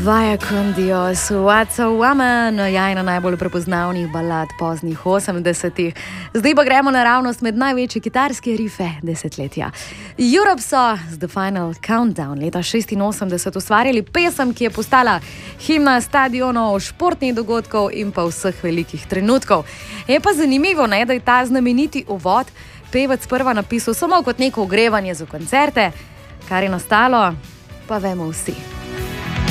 Vaya con Dios, What's a Woman, ena najbolj prepoznavnih balad poznih 80-ih. Zdaj pa gremo naravnost med največje kitarske rife desetletja. Europe so z The Final Countdown leta 86 ustvarjali pesem, ki je postala himna stadionov, športnih dogodkov in pa vseh velikih trenutkov. Je pa zanimivo, da je ta znameniti uvod pevec sprva napisal samo kot neko ogrevanje za koncerte, kar je nastalo, pa vemo vsi.